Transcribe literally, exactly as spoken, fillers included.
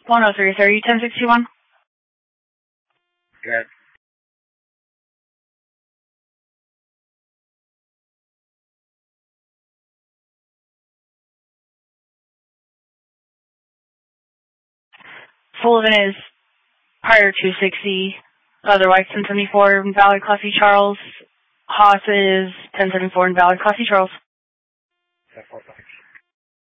one oh three thirty, ten sixty-one. Good. Sullivan is prior two sixty, otherwise ten seventy-four in Valley Classy Charles. Haas is ten seventy-four in Valley Classy Charles. ten four,